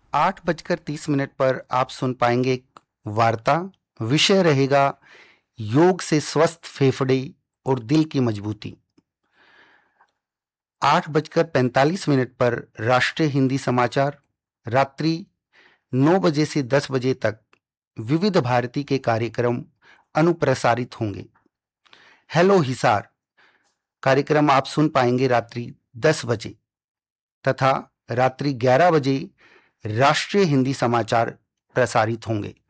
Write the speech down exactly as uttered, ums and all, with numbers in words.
आठ बजकर तीस मिनट पर आप सुन पाएंगे एक वार्ता। विषय रहेगा योग से स्वस्थ फेफड़े और दिल की मजबूती। आठ बजकर पैंतालीस मिनट पर राष्ट्रीय हिंदी समाचार। रात्रि नौ बजे से दस बजे तक विविध भारती के कार्यक्रम अनुप्रसारित होंगे। हेलो हिसार कार्यक्रम आप सुन पाएंगे रात्रि दस बजे तथा रात्रि ग्यारह बजे राष्ट्रीय हिंदी समाचार प्रसारित होंगे।